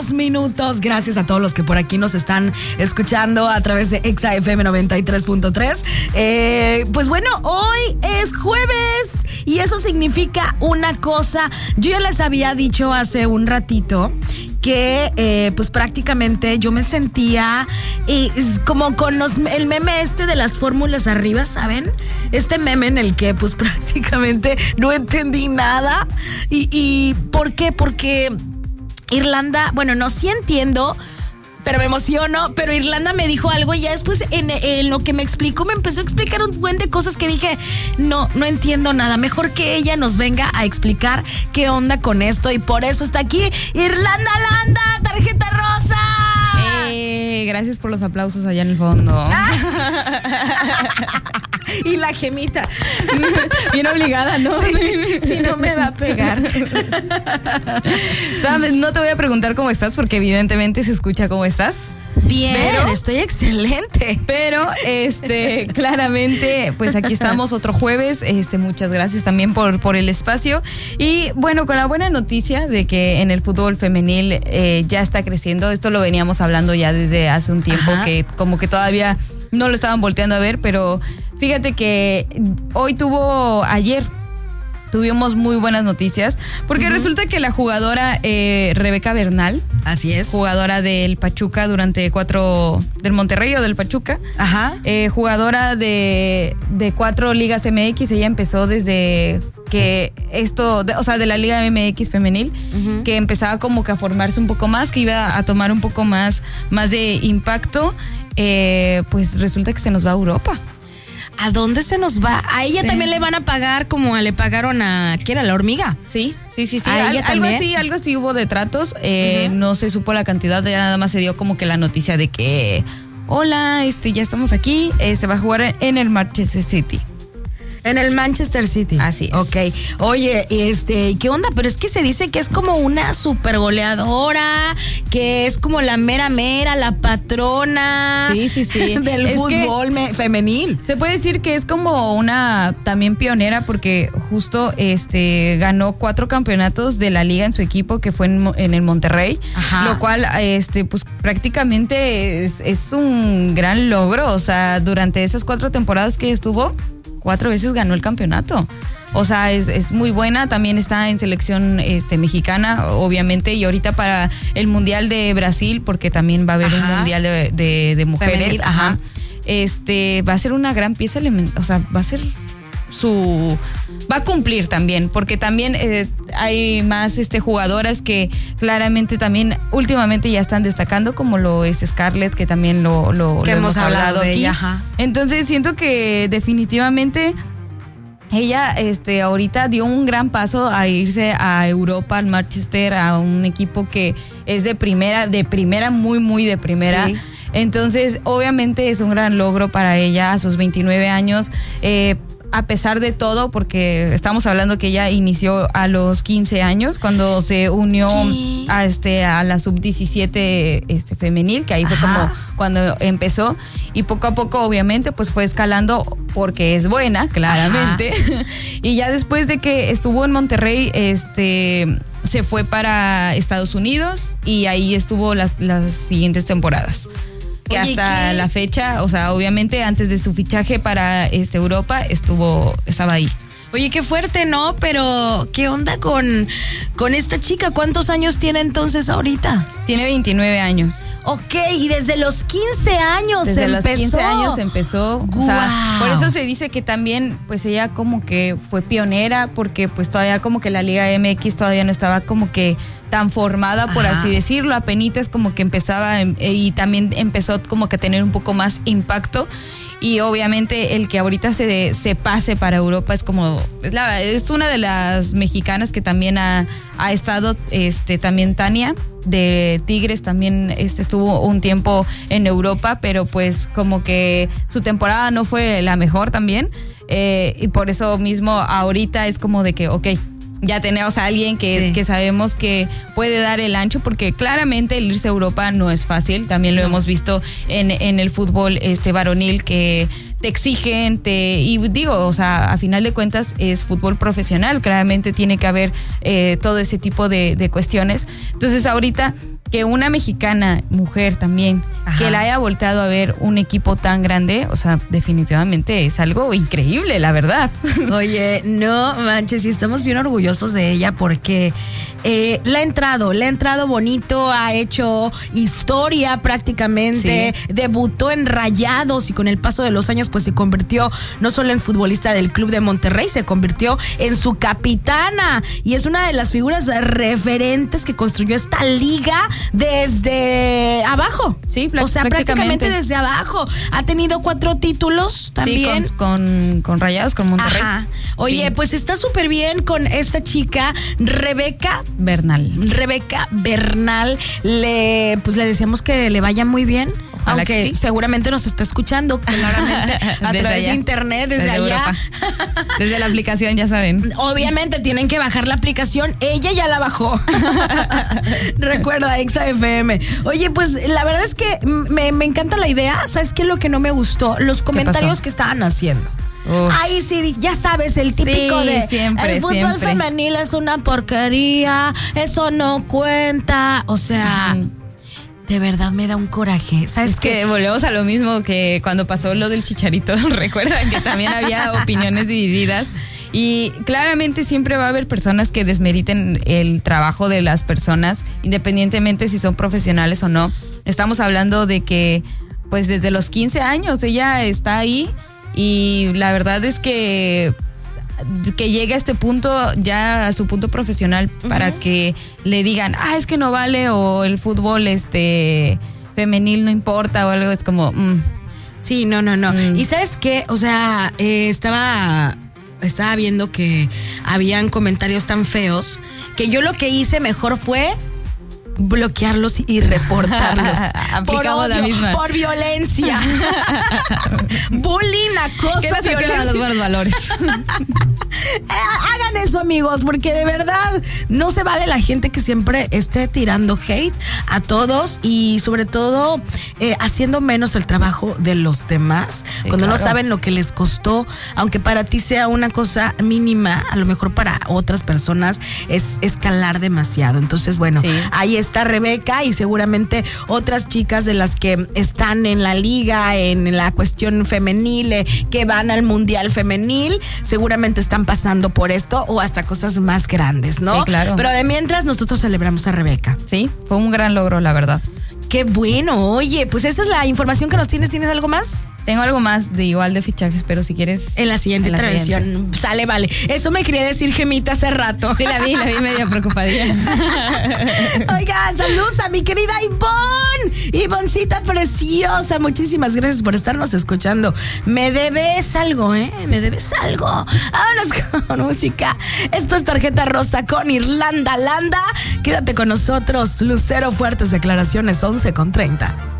2 minutos. Gracias a todos los que por aquí nos están escuchando a través de Exa FM 93.3. Pues bueno, hoy es jueves y eso significa una cosa. Yo ya les había dicho hace un ratito que pues prácticamente yo me sentía como con el meme de las fórmulas arriba, ¿saben? Este meme en el que pues prácticamente no entendí nada. ¿Y por qué? Porque Irlanda, bueno, no, sí entiendo, pero me emociono, pero Irlanda me dijo algo y ya después en lo que me explicó, me empezó a explicar un buen de cosas que dije, no entiendo nada, mejor que ella nos venga a explicar qué onda con esto y por eso está aquí Irlanda Landa, tarjeta rosa. Gracias por los aplausos allá en el fondo. Y la gemita. Bien obligada, ¿no? Sí, no me va a pegar. Sabes, no te voy a preguntar cómo estás porque evidentemente se escucha cómo estás. Bien, pero estoy excelente. Pero claramente, pues aquí estamos otro jueves. Muchas gracias también por el espacio. Y bueno, con la buena noticia de que en el fútbol femenil ya está creciendo. Esto lo veníamos hablando ya desde hace un tiempo. Ajá. Que como que todavía no lo estaban volteando a ver, pero fíjate que ayer tuvimos muy buenas noticias, porque resulta que la jugadora Rebeca Bernal, así es, jugadora del Pachuca del Monterrey o del Pachuca, ajá, jugadora de 4 ligas MX, ella empezó desde que de la Liga MX femenil, que empezaba como que a formarse un poco más, que iba a tomar un poco más de impacto, pues resulta que se nos va a Europa. ¿A dónde se nos va? A ella también le van a pagar como le pagaron a ¿quién era? La Hormiga. Sí. ¿A ella también? Algo así hubo de tratos. No se supo la cantidad, ya nada más se dio como que la noticia de que hola, ya estamos aquí. Se va a jugar en el Manchester City. En el Manchester City. Así es. Ok. Oye, ¿qué onda? Pero es que se dice que es como una super goleadora, que es como la mera, la patrona. Sí. del fútbol femenil. Se puede decir que es como una también pionera porque justo ganó 4 campeonatos de la liga en su equipo, que fue en el Monterrey. Ajá. Lo cual, pues prácticamente es un gran logro. O sea, durante esas 4 temporadas que estuvo, 4 veces ganó el campeonato. O sea, es muy buena. También está en selección mexicana, obviamente. Y ahorita para el Mundial de Brasil, porque también va a haber un Mundial de mujeres. Femenil, ajá. Va a ser una gran pieza. O sea, va a cumplir también, porque también hay más jugadoras que claramente también últimamente ya están destacando, como lo es Scarlett, que también lo hemos hablado de aquí. Ella, ajá. Entonces siento que definitivamente ella ahorita dio un gran paso a irse a Europa, al Manchester, a un equipo que es de primera, muy, muy de primera. Sí. Entonces, obviamente es un gran logro para ella a sus 29 años. A pesar de todo, porque estamos hablando que ella inició a los 15 años cuando se unió a la sub-17 femenil, que ahí fue como cuando empezó, y poco a poco obviamente pues fue escalando porque es buena, claramente. Y ya después de que estuvo en Monterrey, se fue para Estados Unidos y ahí estuvo las siguientes temporadas. Que hasta la fecha, o sea, obviamente antes de su fichaje para Europa estaba ahí. Oye, qué fuerte, ¿no? Pero, ¿qué onda con esta chica? ¿Cuántos años tiene entonces ahorita? Tiene 29 años. Ok, y desde los 15 años desde los 15 años empezó. Wow. O sea, por eso se dice que también, pues ella como que fue pionera, porque pues todavía como que la Liga MX todavía no estaba como que tan formada, por así decirlo. Apenitas como que empezaba y también empezó como que a tener un poco más impacto. Y obviamente el que ahorita se pase para Europa es como es una de las mexicanas que también ha estado también Tania de Tigres también estuvo un tiempo en Europa, pero pues como que su temporada no fue la mejor también, y por eso mismo ahorita es como de que ya tenemos a alguien que sabemos que puede dar el ancho, porque claramente el irse a Europa no es fácil. También lo hemos visto en el fútbol varonil, que te exigen, y digo, o sea, a final de cuentas es fútbol profesional, claramente tiene que haber todo ese tipo de cuestiones. Entonces ahorita que una mexicana, mujer también, que la haya volteado a ver un equipo tan grande, o sea, definitivamente es algo increíble, la verdad. Oye, no manches, y estamos bien orgullosos de ella porque le ha entrado bonito, ha hecho historia prácticamente, debutó en Rayados y con el paso de los años pues se convirtió no solo en futbolista del Club de Monterrey, se convirtió en su capitana y es una de las figuras referentes que construyó esta liga desde abajo. Sí, o sea, prácticamente desde abajo. Ha tenido 4 títulos también. Sí, con Rayados, con Monterrey. Ajá. Oye, pues está súper bien con esta chica, Rebeca Bernal. Le decíamos que le vaya muy bien. Ojalá, aunque seguramente nos está escuchando claramente a través de internet, desde allá. Desde la aplicación, ya saben. Obviamente tienen que bajar la aplicación. Ella ya la bajó. Recuerda, Exa FM. Oye, pues la verdad es que me encanta la idea. ¿Sabes qué es lo que no me gustó? Los comentarios que estaban haciendo. Ahí sí, ya sabes, el típico de siempre, el fútbol femenil es una porquería, eso no cuenta. O sea, de verdad me da un coraje. ¿Sabes qué? Volvemos a lo mismo que cuando pasó lo del Chicharito. Recuerdan que también había opiniones divididas. Y claramente siempre va a haber personas que desmeriten el trabajo de las personas, independientemente si son profesionales o no. Estamos hablando de que, pues desde los 15 años ella está ahí y la verdad es que llegue a este punto, ya a su punto profesional, para que le digan, es que no vale, o el fútbol femenil no importa, o algo, es como... Sí, no. ¿Y sabes qué? O sea, estaba viendo que habían comentarios tan feos que yo lo que hice mejor fue bloquearlos y reportarlos. Aplicamos la misma. Por violencia. Bullying, acoso, que no se pierdan los buenos valores. Hagan eso, amigos, porque de verdad no se vale la gente que siempre esté tirando hate a todos y sobre todo haciendo menos el trabajo de los demás, cuando no saben lo que les costó, aunque para ti sea una cosa mínima, a lo mejor para otras personas es escalar demasiado. Entonces, bueno, ahí está Rebeca y seguramente otras chicas de las que están en la liga, en la cuestión femenil, que van al mundial femenil, seguramente están pasando por esto o hasta cosas más grandes, ¿no? Sí, claro. Pero de mientras nosotros celebramos a Rebeca. Sí, fue un gran logro, la verdad. Qué bueno. Oye, pues esa es la información que nos tienes. ¿Tienes algo más? Tengo algo más de igual de fichajes, pero si quieres... En la siguiente transmisión. Sale, vale. Eso me quería decir Gemita hace rato. Sí, la vi medio preocupadilla. Oigan, saludos a mi querida Ivonne. Ivoncita preciosa. Muchísimas gracias por estarnos escuchando. Me debes algo, Me debes algo. Vámonos con música. Esto es Tarjeta Rosa con Irlanda Landa. Quédate con nosotros. Lucero, fuertes declaraciones, 11:30.